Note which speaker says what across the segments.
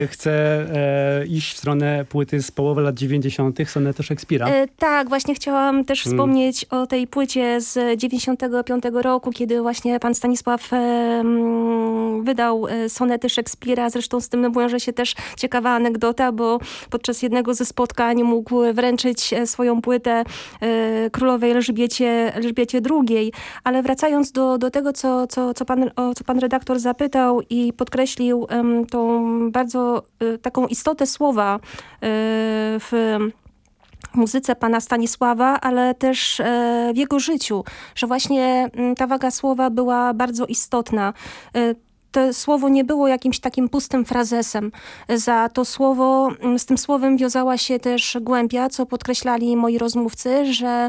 Speaker 1: Chcę iść w stronę płyty z połowy lat 90. sonety Szekspira.
Speaker 2: Tak, właśnie chciałam też wspomnieć o tej płycie z 95 roku, kiedy właśnie pan Stanisław wydał sonety Szekspira. Zresztą z tym wiąże się też ciekawa anegdota, bo podczas jednego ze spotkań mógł wręczyć swoją płytę królowej Elżbiecie II. Ale wracając do tego, co pan redaktor zapytał i podkreślił tą bardzo taką istotę słowa w muzyce pana Stanisława, ale też w jego życiu, że właśnie ta waga słowa była bardzo istotna. To słowo nie było jakimś takim pustym frazesem. Za to słowo, z tym słowem wiązała się też głębia, co podkreślali moi rozmówcy, że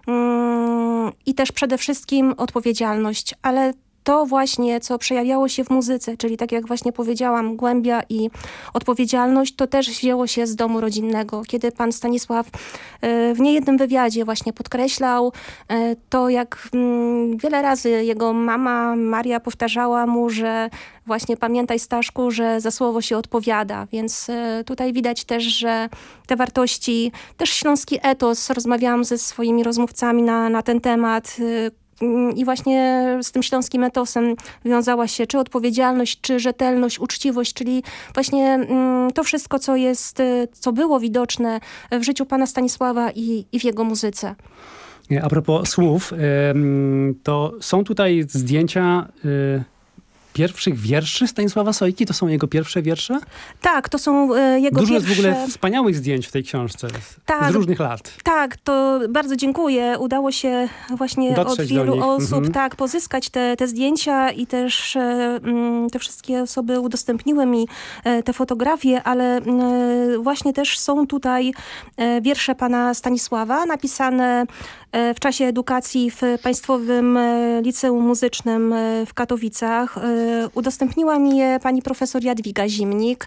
Speaker 2: i też przede wszystkim odpowiedzialność, ale to właśnie, co przejawiało się w muzyce, czyli tak jak właśnie powiedziałam, głębia i odpowiedzialność, to też wzięło się z domu rodzinnego. Kiedy pan Stanisław w niejednym wywiadzie właśnie podkreślał to, jak wiele razy jego mama Maria powtarzała mu, że właśnie pamiętaj, Staszku, że za słowo się odpowiada. Więc tutaj widać też, że te wartości, też śląski etos, rozmawiałam ze swoimi rozmówcami na ten temat, i właśnie z tym śląskim etosem wiązała się czy odpowiedzialność, czy rzetelność, uczciwość, czyli właśnie to wszystko, co było widoczne w życiu pana Stanisława i w jego muzyce.
Speaker 1: A propos słów, to są tutaj zdjęcia pierwszych wierszy Stanisława Sojki? To są jego pierwsze wiersze?
Speaker 2: Tak, to są jego
Speaker 1: Dużo
Speaker 2: pierwsze...
Speaker 1: jest w ogóle wspaniałych zdjęć w tej książce z różnych lat.
Speaker 2: Tak, to bardzo dziękuję. Udało się właśnie
Speaker 1: dotrzeć
Speaker 2: od wielu osób
Speaker 1: pozyskać
Speaker 2: te zdjęcia i też te wszystkie osoby udostępniły mi te fotografie, ale właśnie też są tutaj wiersze pana Stanisława napisane w czasie edukacji w Państwowym Liceum Muzycznym w Katowicach. Udostępniła mi je pani profesor Jadwiga Zimnik,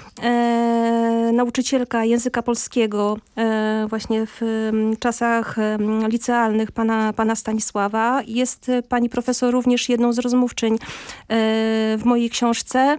Speaker 2: nauczycielka języka polskiego właśnie w czasach licealnych pana Stanisława. Jest pani profesor również jedną z rozmówczyń w mojej książce,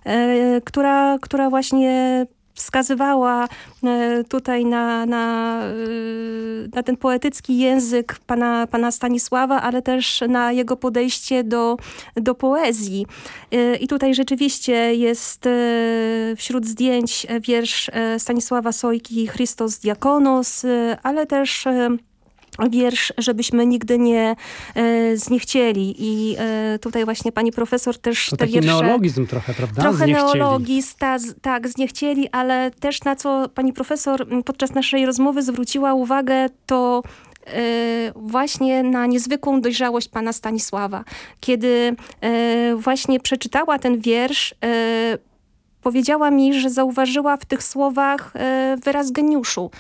Speaker 2: która właśnie wskazywała tutaj na ten poetycki język pana Stanisława, ale też na jego podejście do poezji. I tutaj rzeczywiście jest wśród zdjęć wiersz Stanisława Sojki Christos Diakonos, ale też wiersz, żebyśmy nigdy nie zniechcieli. I tutaj właśnie pani profesor też
Speaker 1: to
Speaker 2: te
Speaker 1: taki
Speaker 2: wiersze...
Speaker 1: neologizm trochę, prawda?
Speaker 2: Trochę
Speaker 1: Zniechcieli.
Speaker 2: neologizm, tak, zniechcieli, ale też na co pani profesor podczas naszej rozmowy zwróciła uwagę, to właśnie na niezwykłą dojrzałość pana Stanisława. Kiedy właśnie przeczytała ten wiersz, powiedziała mi, że zauważyła w tych słowach wyraz geniuszu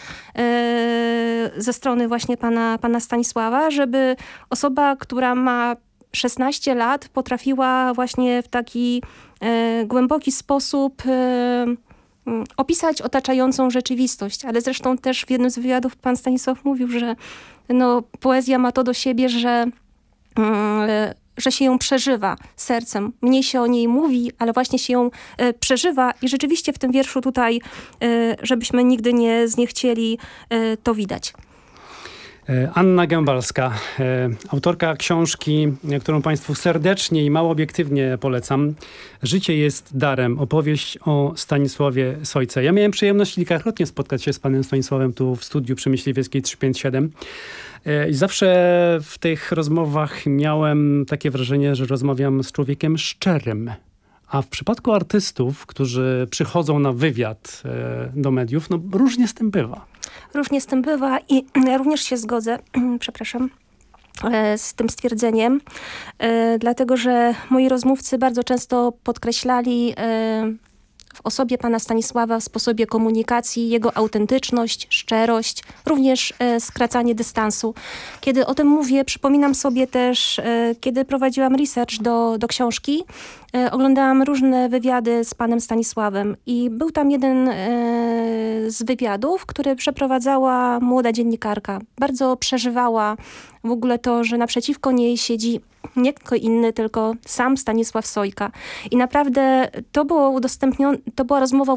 Speaker 2: ze strony właśnie pana Stanisława, żeby osoba, która ma 16 lat, potrafiła właśnie w taki głęboki sposób opisać otaczającą rzeczywistość. Ale zresztą też w jednym z wywiadów pan Stanisław mówił, że poezja ma to do siebie, że się ją przeżywa sercem. Mniej się o niej mówi, ale właśnie się ją przeżywa i rzeczywiście w tym wierszu tutaj, żebyśmy nigdy nie zniechcieli, to widać.
Speaker 1: Anna Gębalska, autorka książki, którą państwu serdecznie i mało obiektywnie polecam. Życie jest darem. Opowieść o Stanisławie Sojce. Ja miałem przyjemność kilkakrotnie spotkać się z panem Stanisławem tu w studiu przy Myśliwieckiej 357. I zawsze w tych rozmowach miałem takie wrażenie, że rozmawiam z człowiekiem szczerym. A w przypadku artystów, którzy przychodzą na wywiad do mediów, różnie z tym bywa.
Speaker 2: Różnie z tym bywa i ja również się zgodzę, przepraszam, z tym stwierdzeniem, dlatego że moi rozmówcy bardzo często podkreślali w osobie pana Stanisława, w sposobie komunikacji, jego autentyczność, szczerość, również skracanie dystansu. Kiedy o tym mówię, przypominam sobie też, kiedy prowadziłam research do książki, oglądałam różne wywiady z panem Stanisławem i był tam jeden z wywiadów, które przeprowadzała młoda dziennikarka. Bardzo przeżywała w ogóle to, że naprzeciwko niej siedzi nie kto inny, tylko sam Stanisław Sojka. I naprawdę to było udostępnione, to była rozmowa